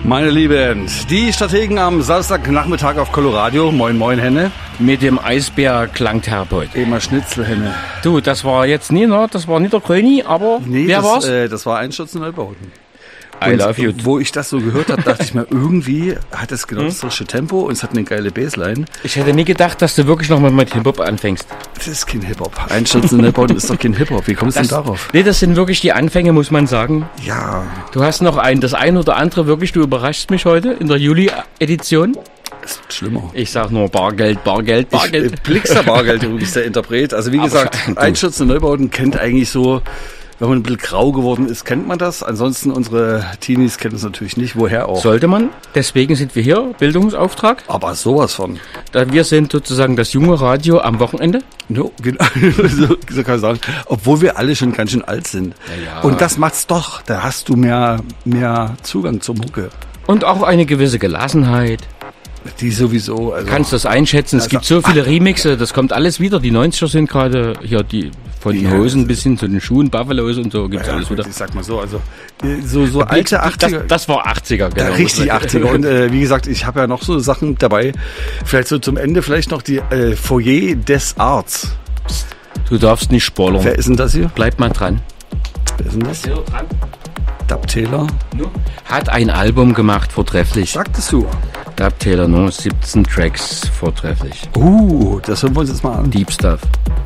Meine Lieben, die Strategen am Samstagnachmittag auf Coloradio. Moin, moin, Henne. Mit dem Eisbär-Klangtherapeut. Immer Schnitzelhenne. Du, das war jetzt nie, ne? Das war nicht der Gröni, aber wer war's? Das war Einsturz in Neubauten. I love you. Wo ich das so gehört habe, dachte ich mir, irgendwie hat es genau das frische Tempo und es hat eine geile Bassline. Ich hätte nie gedacht, dass du wirklich nochmal mit Hip-Hop anfängst. Das ist kein Hip-Hop. Einsturz in Neubauten ist doch kein Hip-Hop. Wie kommst du denn darauf? Nee, das sind wirklich die Anfänge, muss man sagen. Ja. Du hast noch das ein oder andere wirklich, du überraschst mich heute in der Juli-Edition. Es wird schlimmer. Ich sag nur Bargeld, Bargeld, Bargeld. Blickster Bargeld übrigens der Interpret. Also wie gesagt, Einsturz in Neubauten kennt eigentlich so... Wenn man ein bisschen grau geworden ist, kennt man das. Ansonsten unsere Teenies kennen es natürlich nicht. Woher auch? Sollte man. Deswegen sind wir hier. Bildungsauftrag. Aber sowas von. Wir sind sozusagen das junge Radio am Wochenende. No, genau. So kann ich sagen. Obwohl wir alle schon ganz schön alt sind. Ja. Und das macht's doch. Da hast du mehr Zugang zur Mucke. Und auch eine gewisse Gelassenheit. Die sowieso. Also kannst das einschätzen. Es gibt so viele Remixe, das kommt alles wieder. Die 90er sind gerade hier von den Hosen bis hin zu den Schuhen, Buffalos und so gibt's alles wieder. Ich sag mal so, also so alte 80er. Das war 80er, genau. Ja, richtig 80er. Und wie gesagt, ich habe ja noch so Sachen dabei. Vielleicht so zum Ende vielleicht noch die Foyer des Arts. Du darfst nicht spoilern. Wer ist denn das hier? Bleib mal dran. Wer ist denn das? Dub Taylor. Hat ein Album gemacht, vortrefflich. Sagtest du? Dub Taylor, 17 Tracks, vortrefflich. Das hören wir uns jetzt mal an. Deep Stuff.